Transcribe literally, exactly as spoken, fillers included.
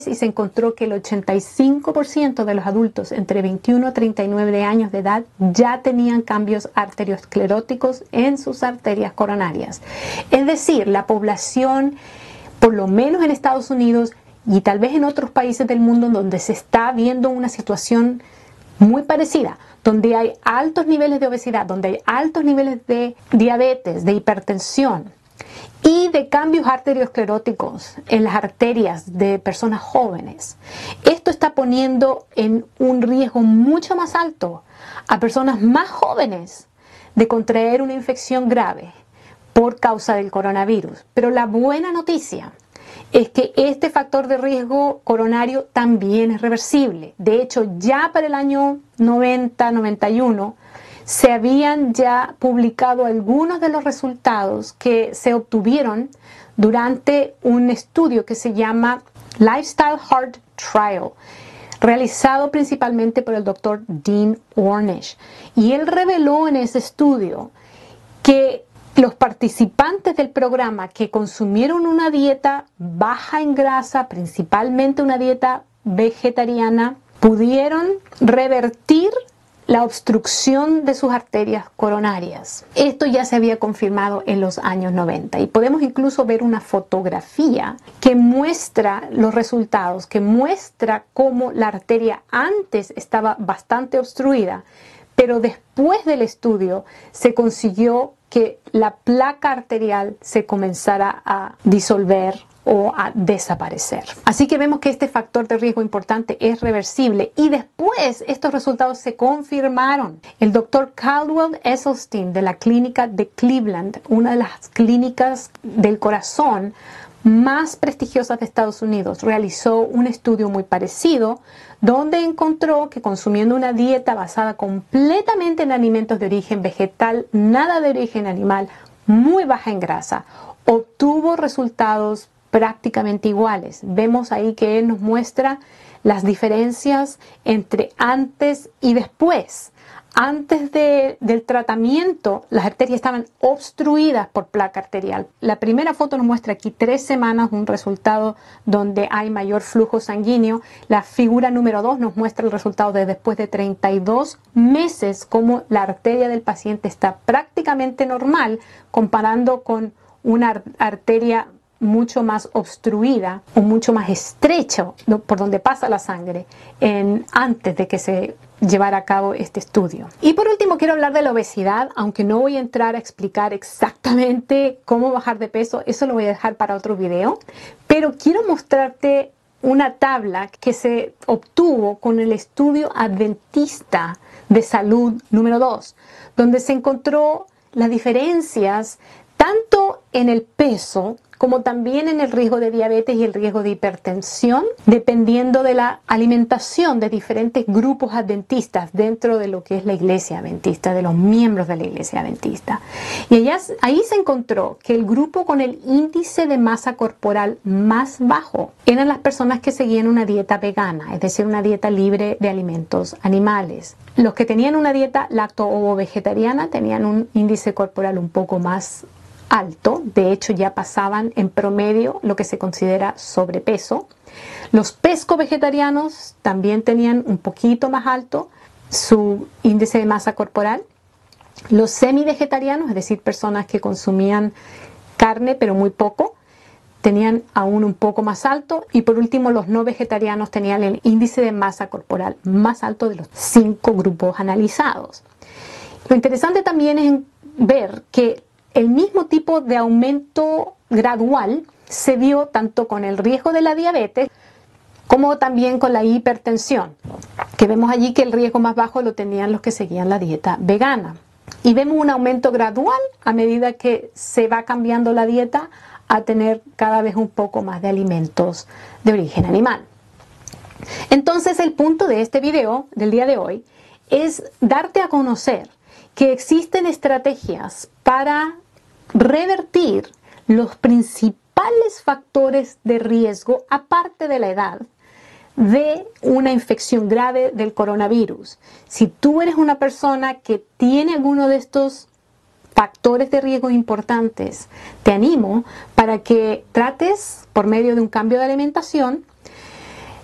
y se encontró que el ochenta y cinco por ciento de los adultos entre veintiuno a treinta y nueve años de edad ya tenían cambios arterioscleróticos en sus arterias coronarias. Es decir, la población, por lo menos en Estados Unidos y tal vez en otros países del mundo donde se está viendo una situación muy parecida, donde hay altos niveles de obesidad, donde hay altos niveles de diabetes, de hipertensión y de cambios arterioscleróticos en las arterias de personas jóvenes. Esto está poniendo en un riesgo mucho más alto a personas más jóvenes de contraer una infección grave por causa del coronavirus. Pero la buena noticia es que este factor de riesgo coronario también es reversible. De hecho, ya para el año noventa noventa y uno se habían ya publicado algunos de los resultados que se obtuvieron durante un estudio que se llama Lifestyle Heart Trial, realizado principalmente por el doctor Dean Ornish. Y él reveló en ese estudio que los participantes del programa que consumieron una dieta baja en grasa, principalmente una dieta vegetariana, pudieron revertir la obstrucción de sus arterias coronarias. Esto ya se había confirmado en los años noventa y podemos incluso ver una fotografía que muestra los resultados, que muestra cómo la arteria antes estaba bastante obstruida, pero después del estudio se consiguió que la placa arterial se comenzara a disolver o a desaparecer. Así que vemos que este factor de riesgo importante es reversible y después estos resultados se confirmaron. El doctor Caldwell Esselstyn de la clínica de Cleveland, una de las clínicas del corazón más prestigiosas de Estados Unidos, realizó un estudio muy parecido donde encontró que consumiendo una dieta basada completamente en alimentos de origen vegetal, nada de origen animal, muy baja en grasa, obtuvo resultados prácticamente iguales. Vemos ahí que él nos muestra las diferencias entre antes y después. Antes de, del tratamiento, las arterias estaban obstruidas por placa arterial. La primera foto nos muestra aquí tres semanas, un resultado donde hay mayor flujo sanguíneo. La figura número dos nos muestra el resultado de después de treinta y dos meses, como la arteria del paciente está prácticamente normal, comparando con una arteria mucho más obstruida o mucho más estrecho por donde pasa la sangre en, antes de que se llevara a cabo este estudio. Y por último quiero hablar de la obesidad, aunque no voy a entrar a explicar exactamente cómo bajar de peso, eso lo voy a dejar para otro video, pero quiero mostrarte una tabla que se obtuvo con el estudio adventista de salud número dos, donde se encontró las diferencias tanto en el peso como también en el riesgo de diabetes y el riesgo de hipertensión, dependiendo de la alimentación de diferentes grupos adventistas dentro de lo que es la iglesia adventista, de los miembros de la iglesia adventista. Y allá, ahí se encontró que el grupo con el índice de masa corporal más bajo eran las personas que seguían una dieta vegana, es decir, una dieta libre de alimentos animales. Los que tenían una dieta lacto-ovo-vegetariana tenían un índice corporal un poco más alto, de hecho ya pasaban en promedio lo que se considera sobrepeso. Los pesco-vegetarianos también tenían un poquito más alto su índice de masa corporal. Los semi-vegetarianos, es decir, personas que consumían carne pero muy poco, tenían aún un poco más alto. Y por último, los no vegetarianos tenían el índice de masa corporal más alto de los cinco grupos analizados. Lo interesante también es ver que el mismo tipo de aumento gradual se vio tanto con el riesgo de la diabetes como también con la hipertensión, que vemos allí que el riesgo más bajo lo tenían los que seguían la dieta vegana. Y vemos un aumento gradual a medida que se va cambiando la dieta a tener cada vez un poco más de alimentos de origen animal. Entonces el punto de este video del día de hoy es darte a conocer que existen estrategias para revertir los principales factores de riesgo, aparte de la edad, de una infección grave del coronavirus. Si tú eres una persona que tiene alguno de estos factores de riesgo importantes, te animo para que trates, por medio de un cambio de alimentación,